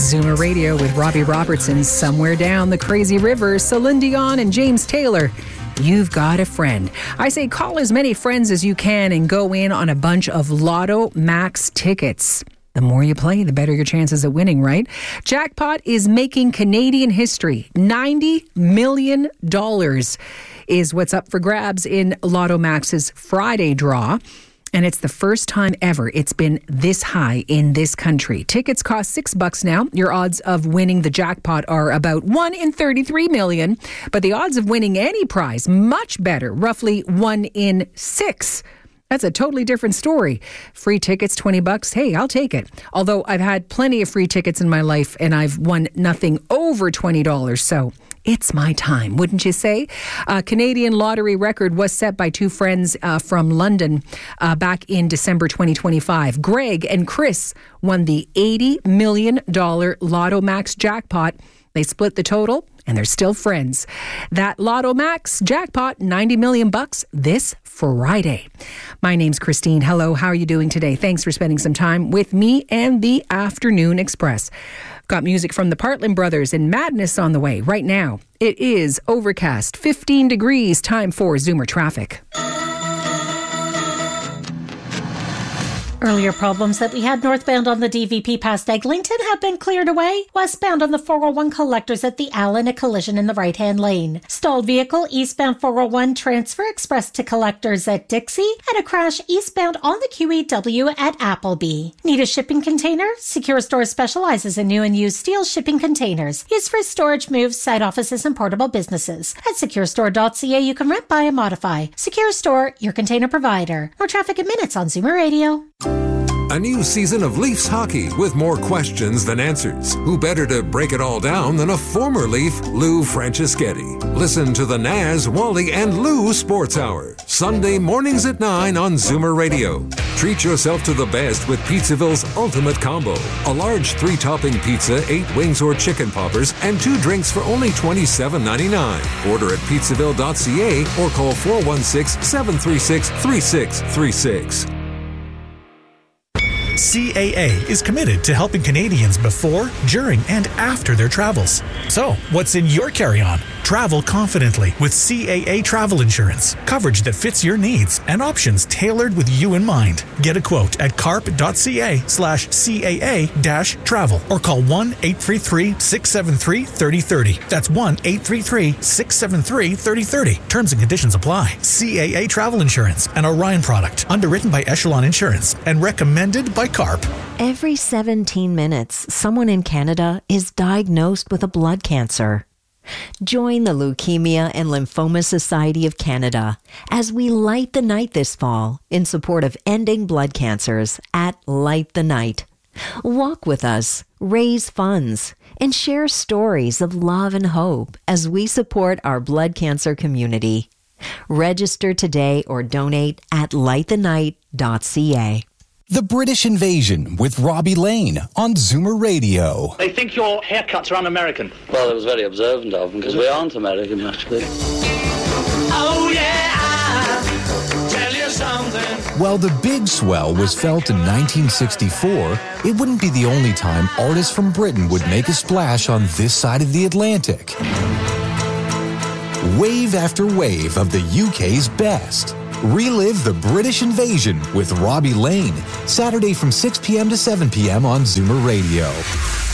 Zoomer Radio with Robbie Robertson. Somewhere down the crazy river, Celine Dion and James Taylor. You've got a friend. I say call as many friends as you can and go in on a bunch of Lotto Max tickets. The more you play, the better your chances of winning, right? Jackpot is making Canadian history. $90 million is what's up for grabs in Lotto Max's Friday draw. And it's the first time ever it's been this high in this country. Tickets cost $6 now. Your odds of winning the jackpot are about 1 in 33 million. But the odds of winning any prize, much better, roughly 1 in 6. That's a totally different story. Free tickets, $20. Hey, I'll take it. Although I've had plenty of free tickets in my life and I've won nothing over $20. So it's my time, wouldn't you say? A Canadian lottery record was set by two friends from London back in December 2025. Greg and Chris won the $80 million Lotto Max jackpot. They split the total, and they're still friends. That Lotto Max jackpot, $90 million this Friday. My name's Christine. Hello, how are you doing today? Thanks for spending some time with me and the Afternoon Express. Got music from the Partland Brothers and Madness on the way right now. It is overcast, 15 degrees, time for Zoomer traffic. Earlier problems that we had northbound on the DVP past Eglinton have been cleared away. Westbound on the 401 collectors at the Allen, a collision in the right-hand lane. Stalled vehicle eastbound 401 transfer express to collectors at Dixie, and a crash eastbound on the QEW at Appleby. Need a shipping container? Secure Store specializes in new and used steel shipping containers, used for storage moves, site offices, and portable businesses. At securestore.ca, you can rent, buy, and modify. Secure Store, your container provider. More traffic in minutes on Zoomer Radio. A new season of Leafs hockey with more questions than answers. Who better to break it all down than a former Leaf, Lou Franceschetti? Listen to the Naz, Wally, and Lou Sports Hour. Sunday mornings at 9 on Zoomer Radio. Treat yourself to the best with Pizzaville's Ultimate Combo. A large 3-topping pizza, 8 wings or chicken poppers, and 2 drinks for only $27.99. Order at pizzaville.ca or call 416-736-3636. CAA is committed to helping Canadians before, during, and after their travels. So, what's in your carry-on? Travel confidently with CAA Travel Insurance. Coverage that fits your needs and options tailored with you in mind. Get a quote at carp.ca/CAA-travel or call 1-833-673-3030. That's 1-833-673-3030. Terms and conditions apply. CAA Travel Insurance, an Orion product, underwritten by Echelon Insurance and recommended by CARP. Every 17 minutes, someone in Canada is diagnosed with a blood cancer. Join the Leukemia and Lymphoma Society of Canada as we light the night this fall in support of ending blood cancers at Light the Night. Walk with us, raise funds, and share stories of love and hope as we support our blood cancer community. Register today or donate at lightthenight.ca. The British Invasion with Robbie Lane on Zoomer Radio. They think your haircuts are un-American. Well, I was very observant of them because we aren't American, actually. Oh, yeah, I'll tell you something. While the big swell was felt in 1964, it wouldn't be the only time artists from Britain would make a splash on this side of the Atlantic. Wave after wave of the UK's best. Relive the British Invasion with Robbie Lane, Saturday from 6 p.m. to 7 p.m. on Zoomer Radio.